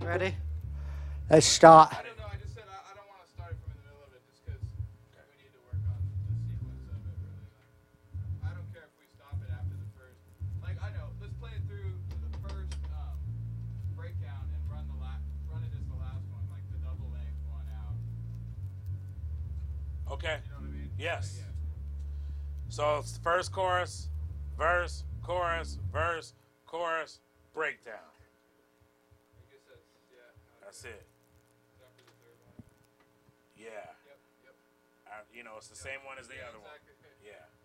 Ready? Let's start. I don't know. I just said I don't want to start from in the middle of it just because we need to work on the sequence of it. Really, I don't care if we stop it after the first. Like I know, let's play it through the first breakdown and run it as the last one, like the double length one out. Okay. You know what I mean? Yes. Yeah. So it's the first chorus, verse, chorus, breakdown. I guess That's it. after the third one. Yeah. Yep. It's the same one as the other one. Exactly. Yeah.